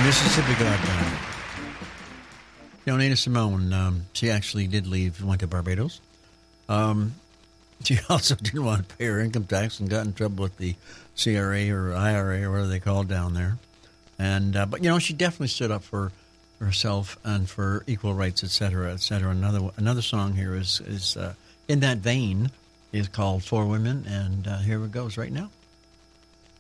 Mississippi Goddamn. You know, Nina Simone, she actually did leave, went to Barbados. She also didn't want to pay her income tax and got in trouble with the CRA or IRA or whatever they call it down there. And but you know, she definitely stood up for herself and for equal rights, et cetera, et cetera. Another song here is in that vein, is called "For Women," and here it goes right now.